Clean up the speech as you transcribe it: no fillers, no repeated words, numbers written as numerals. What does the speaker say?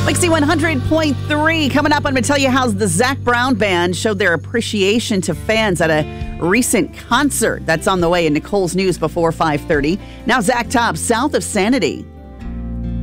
Lexi 100.3. Coming up, I'm going to tell you how the Zac Brown Band showed their appreciation to fans at a recent concert. That's on the way in Nicole's News before 5:30. Now, Zach tops south of Sanity.